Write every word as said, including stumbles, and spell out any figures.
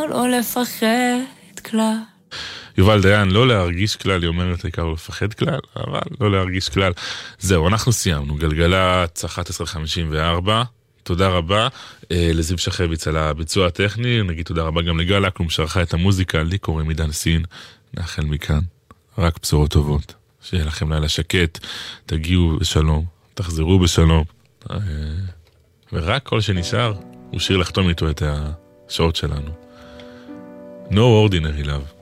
לא לפחד כלל. יובל דיין, לא להרגיש כלל, היא אומרת העיקר לא לפחד כלל, אבל לא להרגיש כלל. זהו, אנחנו סיימנו, גלגלת אחת עשרה חמישים וארבע, תודה רבה אה, לזיו שחביץ על הביצוע הטכני, נגיד תודה רבה גם לגל אקלום שערכה את המוזיקה, לי קוראים עידן סין, נאחל מכאן רק בשורות טובות, שיהיה לכם לילה שקט, תגיעו בשלום, תחזרו בשלום, אה, ורק כל שנשאר הוא שיר לחתום איתו את השעות שלנו. No Ordinary Love.